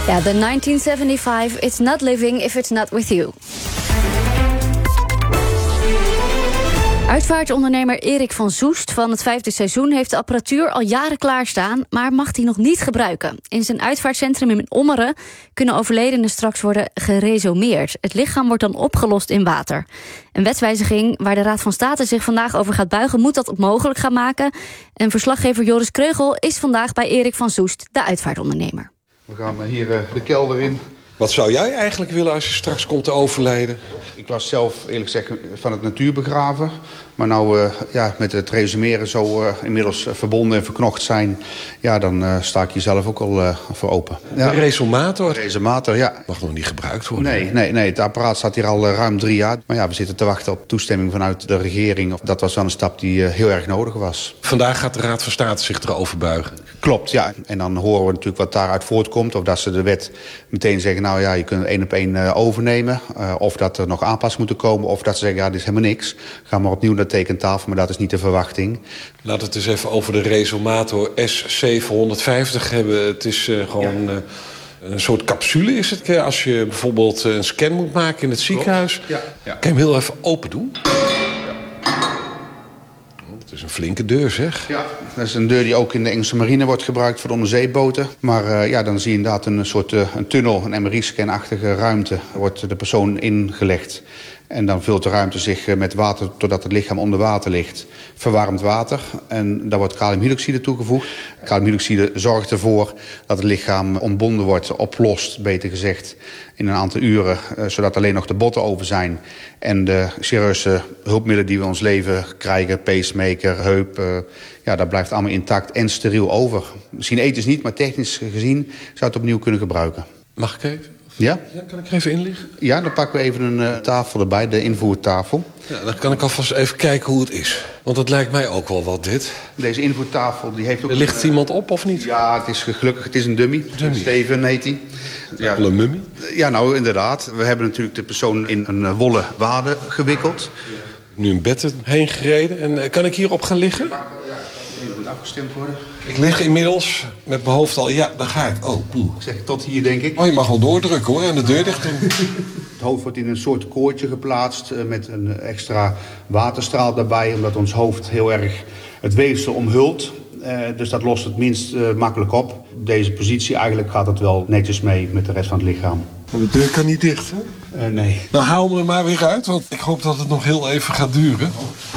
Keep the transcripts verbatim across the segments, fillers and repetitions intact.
Ja, de negentien zevenenzeventig, it's not living if it's not with you. Uitvaartondernemer Erik van Soest van het vijfde seizoen heeft de apparatuur al jaren klaarstaan, maar mag die nog niet gebruiken. In zijn uitvaartcentrum in Ommeren kunnen overledenen straks worden geresumeerd. Het lichaam wordt dan opgelost in water. Een wetswijziging waar de Raad van State zich vandaag over gaat buigen moet dat mogelijk gaan maken. En verslaggever Joris Kreugel is vandaag bij Erik van Soest, de uitvaartondernemer. We gaan hier de kelder in. Wat zou jij eigenlijk willen als je straks komt te overlijden? Ik was zelf eerlijk gezegd van het natuur begraven. Maar nou uh, ja, met het resumeren zo uh, inmiddels verbonden en verknocht zijn, ja, dan uh, sta ik hier zelf ook al uh, voor open. Ja. Een resumator? Resumator, ja. Mag nog niet gebruikt worden. Nee, nee, nee, het apparaat staat hier al uh, ruim drie jaar. Maar ja, we zitten te wachten op toestemming vanuit de regering. Dat was wel een stap die uh, heel erg nodig was. Vandaag gaat de Raad van State zich erover buigen. Klopt, ja. En dan horen we natuurlijk wat daaruit voortkomt. Of dat ze de wet meteen zeggen, nou ja, je kunt het één op één uh, overnemen. Uh, of dat er nog aanpassingen moeten komen. Of dat ze zeggen, ja, dit is helemaal niks. Ga maar opnieuw naar de tekentafel, maar dat is niet de verwachting. Laten we het eens even over de resumator S zevenhonderdvijftig hebben. Het is uh, gewoon ja. uh, een soort capsule is het. Als je bijvoorbeeld een scan moet maken in het ziekenhuis. Ja. Ja. Kan je hem heel even open doen? Het is een flinke deur, zeg. Ja, dat is een deur die ook in de Engelse marine wordt gebruikt voor de onderzeeboten. Maar uh, ja, dan zie je inderdaad een soort uh, een tunnel, een M R I-scan-achtige ruimte. Daar wordt de persoon ingelegd. En dan vult de ruimte zich met water totdat het lichaam onder water ligt. Verwarmd water. En daar wordt kaliumhydroxide toegevoegd. Kaliumhydroxide zorgt ervoor dat het lichaam ontbonden wordt, oplost, beter gezegd, in een aantal uren, zodat alleen nog de botten over zijn. En de chirurgische hulpmiddelen die we in ons leven krijgen, pacemaker, heup, uh, ja, dat blijft allemaal intact en steriel over. Misschien ethisch niet, maar technisch gezien zou het opnieuw kunnen gebruiken. Mag ik even? Ja? Ja, kan ik er even in liggen? Ja, dan pakken we even een uh, tafel erbij, de invoertafel. Ja, dan kan ik alvast even kijken hoe het is. Want dat lijkt mij ook wel wat, dit. Deze invoertafel die heeft ook... Er ligt een, iemand op, of niet? Ja, het is gelukkig, het is een dummy. dummy. Steven heet hij. Ja. Een mummie? Ja, nou inderdaad. We hebben natuurlijk de persoon in een uh, wollen wade gewikkeld. Ja. Nu een bed heen gereden. En uh, kan ik hierop gaan liggen? Ja, hier moet afgestemd worden. Ik lig inmiddels met mijn hoofd al... Ja, daar ga ik. Oh, poeh. Ik zeg tot hier, denk ik. Oh, je mag wel doordrukken, hoor. En de deur dicht doen. Het hoofd wordt in een soort koordje geplaatst uh, met een extra waterstraal daarbij, omdat ons hoofd heel erg het weefsel omhult. Uh, dus dat lost het minst uh, makkelijk op. Deze positie, eigenlijk gaat het wel netjes mee met de rest van het lichaam. De deur kan niet dicht, hè? Uh, nee. Nou, haal me er maar weer uit, want ik hoop dat het nog heel even gaat duren.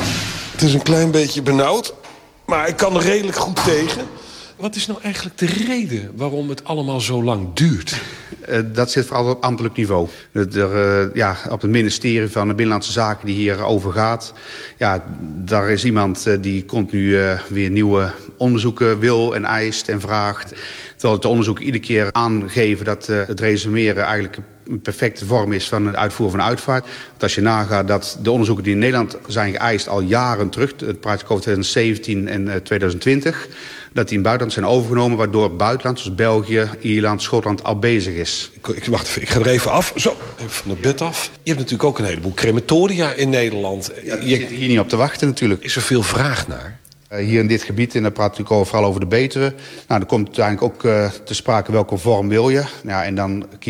Het is een klein beetje benauwd, maar ik kan er redelijk goed tegen. Wat is nou eigenlijk de reden waarom het allemaal zo lang duurt? Uh, dat zit vooral op ambtelijk niveau. Er, uh, ja, op het ministerie van de Binnenlandse Zaken die hierover gaat. Ja, daar is iemand uh, die continu uh, weer nieuwe onderzoeken wil en eist en vraagt. Terwijl de onderzoeken iedere keer aangeven dat uh, het resumeren eigenlijk een perfecte vorm is van het uitvoeren van uitvaart. Want als je nagaat dat de onderzoeken die in Nederland zijn geëist al jaren terug, het praat ik over twintig zeventien en uh, twintig twintig... dat die in het buitenland zijn overgenomen, waardoor het buitenland, zoals België, Ierland, Schotland, al bezig is. Ik, ik, wacht even, ik ga er even af. Zo, even van het bed af. Je hebt natuurlijk ook een heleboel crematoria in Nederland. Ja, je zit hier niet op te wachten natuurlijk. Is er veel vraag naar? Uh, hier in dit gebied, en dan praat ik natuurlijk vooral over de Betuwe. Nou, dan komt uiteindelijk ook uh, te sprake welke vorm wil je. Nou, en dan